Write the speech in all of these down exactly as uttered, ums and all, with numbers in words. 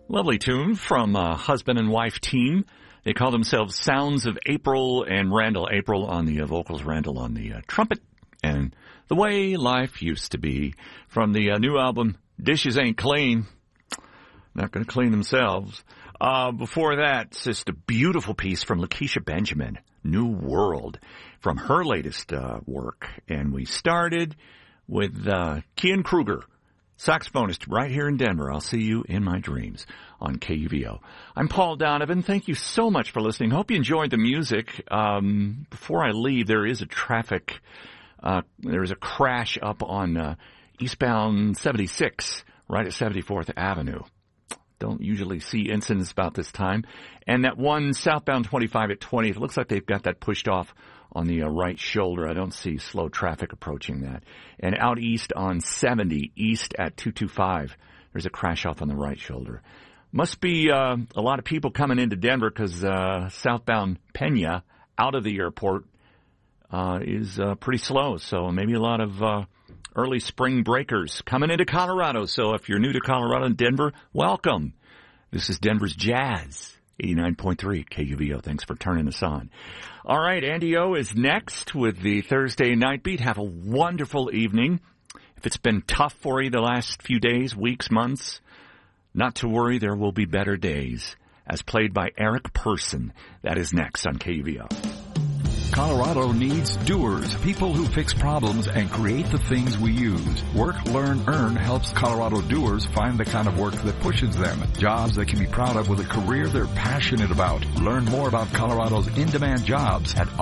Lovely tune from a husband and wife team. They call themselves Sounds of April and Randall. April on the uh, vocals, Randall on the uh, trumpet. And The Way Life Used to Be from the uh, new album, Dishes Ain't Clean. Not going to clean themselves. Uh, before that, it's just a beautiful piece from Lakeisha Benjamin, New World, from her latest uh, work. And we started with uh, Kian Kruger, saxophonist right here in Denver. I'll see you in my dreams on K U V O. I'm Paul Donovan. Thank you so much for listening. Hope you enjoyed the music. Um, before I leave, there is a traffic, uh, there is a crash up on uh, eastbound seventy-six, right at seventy-fourth Avenue. Don't usually see incidents about this time. And that one southbound twenty-five at twentieth, it looks like they've got that pushed off on the uh, right shoulder. I don't see slow traffic approaching that. And out east on seventy, east at two twenty-five, there's a crash off on the right shoulder. Must be uh, a lot of people coming into Denver because uh, southbound Pena out of the airport uh, is uh, pretty slow. So maybe a lot of uh, early spring breakers coming into Colorado. So if you're new to Colorado and Denver, welcome. This is Denver's Jazz, eighty-nine point three K U V O. Thanks for turning us on. All right, Andy O is next with the Thursday Night Beat. Have a wonderful evening. If it's been tough for you the last few days, weeks, months, not to worry, there will be better days. As played by Eric Person. That is next on K U V O. Colorado needs doers, people who fix problems and create the things we use. Work, Learn, Earn helps Colorado doers find the kind of work that pushes them. Jobs they can be proud of with a career they're passionate about. Learn more about Colorado's in-demand jobs at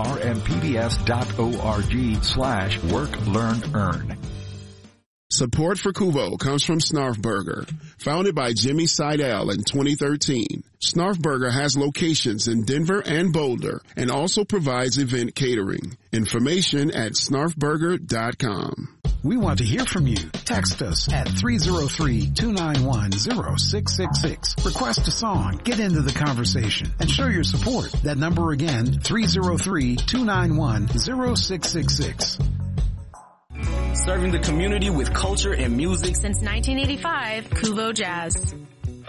rmpbs.org slash work, learn, earn. Support for Kuvo comes from Snarf Burger. Founded by Jimmy Seidel in twenty thirteen, Snarf Burger has locations in Denver and Boulder and also provides event catering. Information at snarf burger dot com. We want to hear from you. Text us at three oh three, two nine one, oh six six six. Request a song, get into the conversation, and show your support. That number again, three oh three, two nine one, oh six six six. Serving the community with culture and music since nineteen eighty-five, Kuvo Jazz.